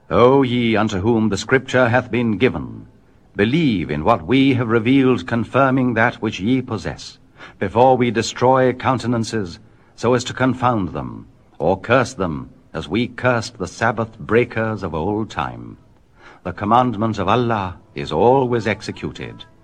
O ye unto whom the Scripture hath been given, believe in what we have revealed, confirming that which ye possess, before we destroy countenances, so as to confound them, or curse them, as we cursed the Sabbath breakers of old time. The commandment of Allah is always executed,